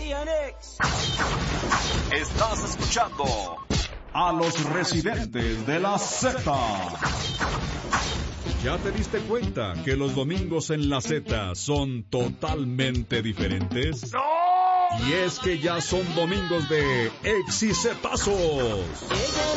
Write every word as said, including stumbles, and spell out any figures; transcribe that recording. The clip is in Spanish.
Estás escuchando a los residentes de la Z. ¿Ya te diste cuenta que los domingos en la Z son totalmente diferentes? ¡No! Y es que ya son domingos de exicetazos.